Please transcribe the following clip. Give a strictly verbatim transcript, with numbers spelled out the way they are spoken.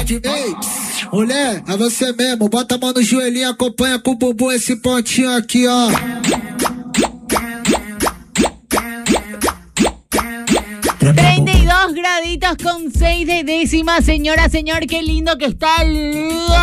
Ei, mulher, é você mesmo. Bota a mão no joelhinho, acompanha com o bumbum esse pontinho aqui, ó. treinta y dos graditos con seis de décima, señora, señor, qué lindo que está el día.